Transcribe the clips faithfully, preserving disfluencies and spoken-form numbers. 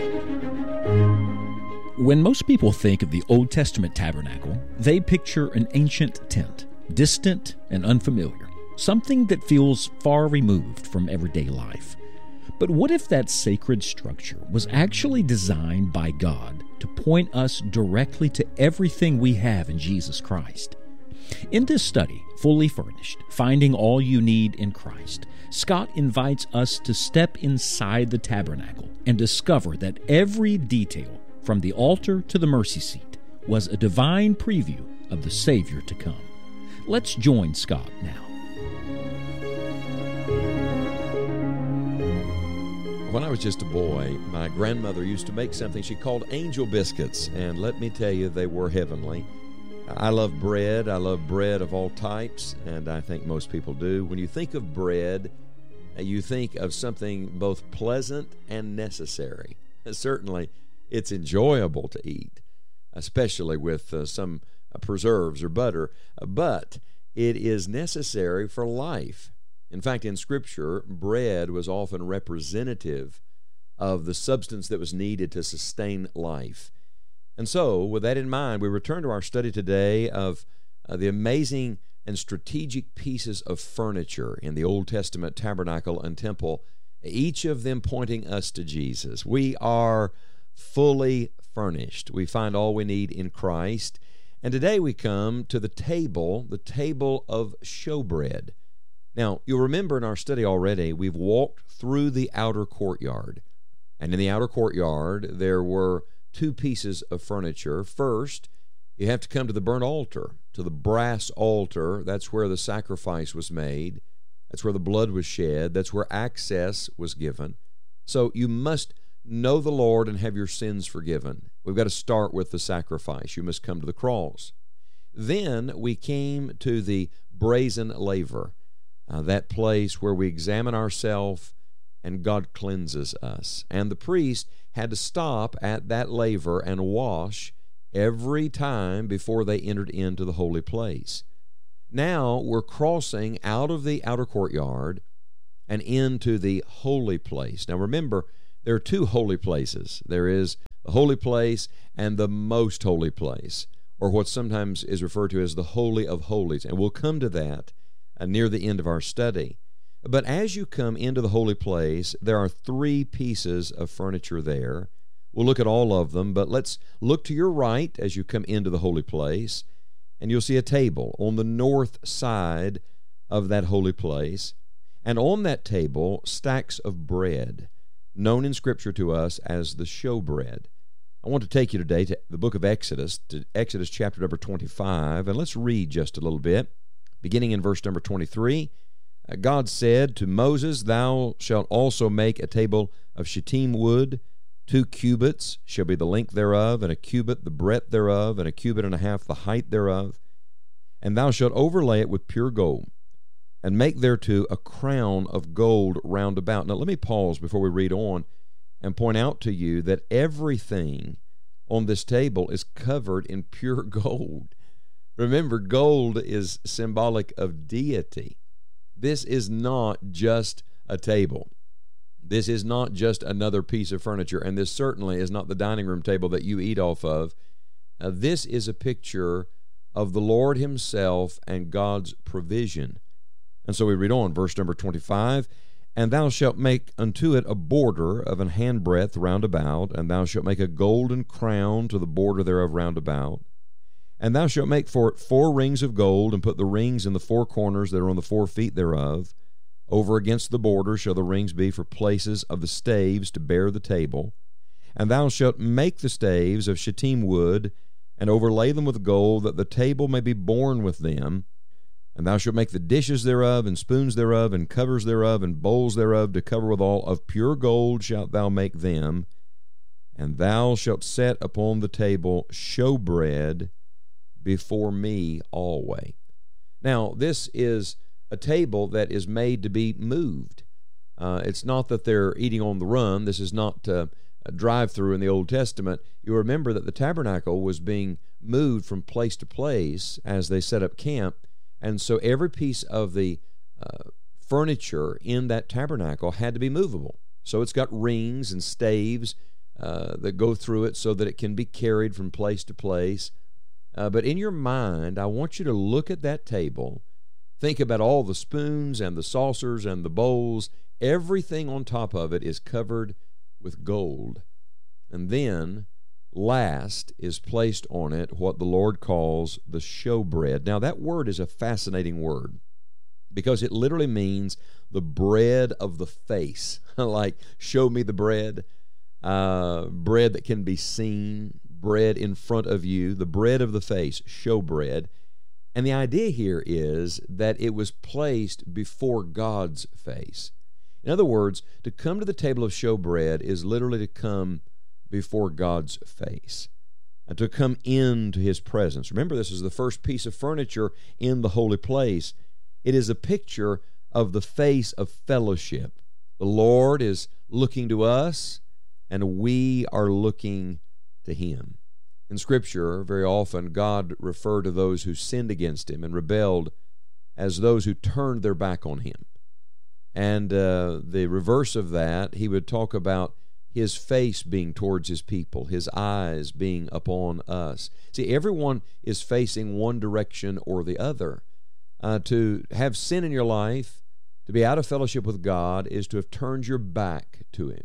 When most people think of the Old Testament tabernacle, they picture an ancient tent, distant and unfamiliar, something that feels far removed from everyday life. But what if that sacred structure was actually designed by God to point us directly to everything we have in Jesus Christ? In this study, Fully Furnished, Finding All You Need in Christ, Scott invites us to step inside the tabernacle and discover that every detail, from the altar to the mercy seat, was a divine preview of the Savior to come. Let's join Scott now. When I was just a boy, my grandmother used to make something she called angel biscuits, and let me tell you, they were heavenly. I love bread. I love bread of all types, and I think most people do. When you think of bread, you think of something both pleasant and necessary. Certainly, it's enjoyable to eat, especially with uh, some uh, preserves or butter, but it is necessary for life. In fact, in Scripture, bread was often representative of the substance that was needed to sustain life. And so, with that in mind, we return to our study today of uh, the amazing and strategic pieces of furniture in the Old Testament tabernacle and temple, each of them pointing us to Jesus. We are fully furnished. We find all we need in Christ. And today we come to the table, the table of showbread. Now, you'll remember in our study already, we've walked through the outer courtyard. And in the outer courtyard, there were two pieces of furniture. First, you have to come to the burnt altar, to the brass altar. That's where the sacrifice was made. That's where the blood was shed. That's where access was given. So you must know the Lord and have your sins forgiven. We've got to start with the sacrifice. You must come to the cross. Then we came to the brazen laver, uh, that place where we examine ourselves and God cleanses us. And the priest had to stop at that laver and wash every time before they entered into the holy place. Now we're crossing out of the outer courtyard and into the holy place. Now remember, there are two holy places. There is the holy place and the most holy place, or what sometimes is referred to as the Holy of Holies. And we'll come to that uh, near the end of our study. But as you come into the holy place, there are three pieces of furniture there. We'll look at all of them, but let's look to your right as you come into the holy place, and you'll see a table on the north side of that holy place. And on that table, stacks of bread, known in Scripture to us as the showbread. I want to take you today to the book of Exodus, to Exodus chapter number twenty-five, and let's read just a little bit. Beginning in verse number twenty-three, God said to Moses, "Thou shalt also make a table of shittim wood. Two cubits shall be the length thereof, and a cubit the breadth thereof, and a cubit and a half the height thereof. And thou shalt overlay it with pure gold, and make thereto a crown of gold round about." Now let me pause before we read on and point out to you that everything on this table is covered in pure gold. Remember, gold is symbolic of deity. This is not just a table. This is not just another piece of furniture, and this certainly is not the dining room table that you eat off of. Uh, this is a picture of the Lord Himself and God's provision. And so we read on, verse number twenty-five, "And thou shalt make unto it a border of an handbreadth round about, and thou shalt make a golden crown to the border thereof round about. And thou shalt make for it four rings of gold, and put the rings in the four corners that are on the four feet thereof. Over against the border shall the rings be for places of the staves to bear the table. And thou shalt make the staves of shittim wood, and overlay them with gold, that the table may be borne with them. And thou shalt make the dishes thereof, and spoons thereof, and covers thereof, and bowls thereof, to cover withal. Of pure gold shalt thou make them. And thou shalt set upon the table showbread before me always." Now, this is a table that is made to be moved. Uh, it's not that they're eating on the run. This is not uh, a drive-through in the Old Testament. You remember that the tabernacle was being moved from place to place as they set up camp, and so every piece of the uh, furniture in that tabernacle had to be movable. So it's got rings and staves uh, that go through it so that it can be carried from place to place. Uh, but in your mind, I want you to look at that table, think about all the spoons and the saucers and the bowls. Everything on top of it is covered with gold. And then, last is placed on it what the Lord calls the showbread. Now, that word is a fascinating word because it literally means the bread of the face. Like, show me the bread, uh, bread that can be seen, bread in front of you, the bread of the face, showbread. And the idea here is that it was placed before God's face. In other words, to come to the table of showbread is literally to come before God's face, and to come into His presence. Remember, this is the first piece of furniture in the holy place. It is a picture of the face of fellowship. The Lord is looking to us, and we are looking to Him. In Scripture, very often, God referred to those who sinned against Him and rebelled as those who turned their back on Him. And uh, the reverse of that, He would talk about His face being towards His people, His eyes being upon us. See, everyone is facing one direction or the other. Uh, to have sin in your life, to be out of fellowship with God, is to have turned your back to Him.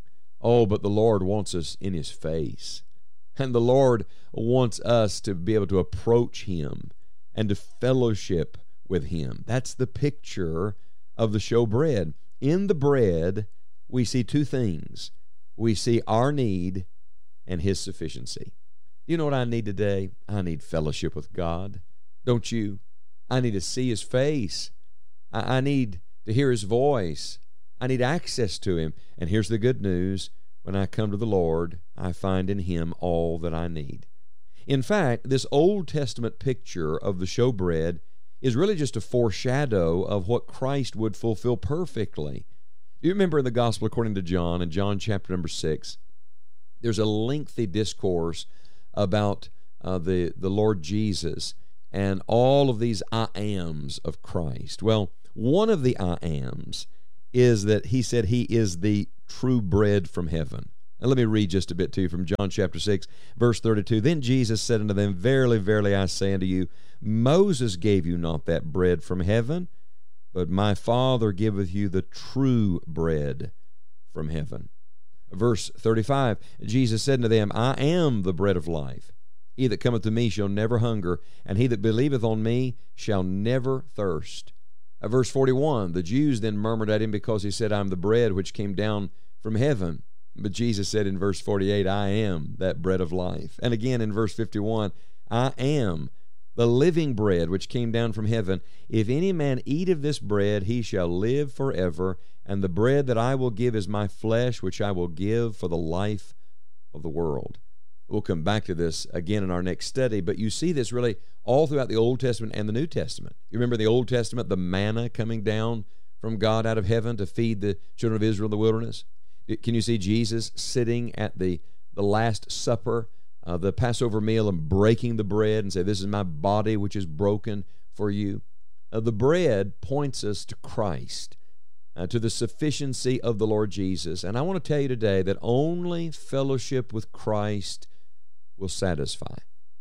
Oh, but the Lord wants us in His face. And the Lord wants us to be able to approach Him and to fellowship with Him. That's the picture of the showbread. In the bread, we see two things. We see our need and His sufficiency. You know what I need today? I need fellowship with God. Don't you? I need to see His face. I, I need to hear His voice. I need access to Him. And here's the good news. When I come to the Lord, I find in Him all that I need. In fact, this Old Testament picture of the showbread is really just a foreshadow of what Christ would fulfill perfectly. Do you remember in the Gospel according to John, in John chapter number six, there's a lengthy discourse about uh, the, the Lord Jesus and all of these I ams of Christ. Well, one of the I ams is that He said He is the true bread from heaven. And let me read just a bit to you from John chapter six, verse thirty-two. Then Jesus said unto them, Verily, verily, I say unto you, Moses gave you not that bread from heaven, but my Father giveth you the true bread from heaven. Verse thirty-five, Jesus said unto them, I am the bread of life. He that cometh to me shall never hunger, and he that believeth on me shall never thirst. Uh, verse forty-one, the Jews then murmured at Him because He said, I am the bread which came down from heaven. But Jesus said in verse forty-eight, I am that bread of life. And again in verse fifty-one, I am the living bread which came down from heaven. If any man eat of this bread, he shall live forever. And the bread that I will give is my flesh, which I will give for the life of the world. We'll come back to this again in our next study, but you see this really all throughout the Old Testament and the New Testament. You remember the Old Testament, the manna coming down from God out of heaven to feed the children of Israel in the wilderness? Can you see Jesus sitting at the, the Last Supper, uh, the Passover meal, and breaking the bread and say, this is my body which is broken for you? Uh, the bread points us to Christ, uh, to the sufficiency of the Lord Jesus. And I want to tell you today that only fellowship with Christ will satisfy.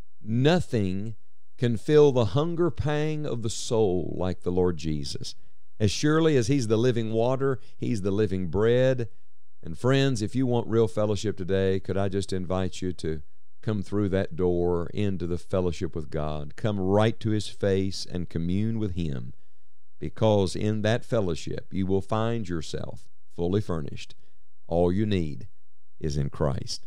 Nothing can fill the hunger pang of the soul like the Lord Jesus. As surely as He's the living water, He's the living bread. And friends, if you want real fellowship today, could I just invite you to come through that door into the fellowship with God. Come right to His face and commune with Him, because in that fellowship you will find yourself fully furnished. All you need is in Christ.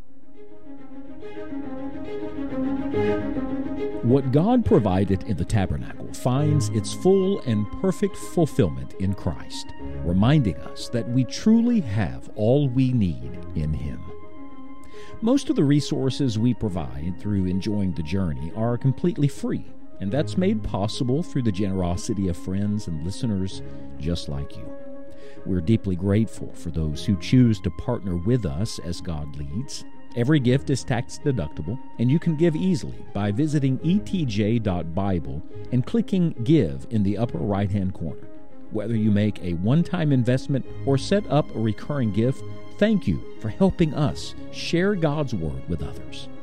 What God provided in the tabernacle finds its full and perfect fulfillment in Christ, reminding us that we truly have all we need in Him. Most of the resources we provide through enjoying the journey are completely free, and that's made possible through the generosity of friends and listeners just like you. We're deeply grateful for those who choose to partner with us as God leads. Every gift is tax deductible, and you can give easily by visiting e t j dot bible and clicking Give in the upper right-hand corner. Whether you make a one-time investment or set up a recurring gift, thank you for helping us share God's Word with others.